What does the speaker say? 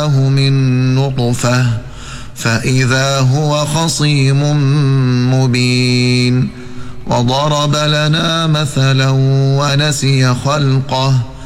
من نطفة فإذا هو خصيم مبين وضرب لنا مثلا ونسي خلقه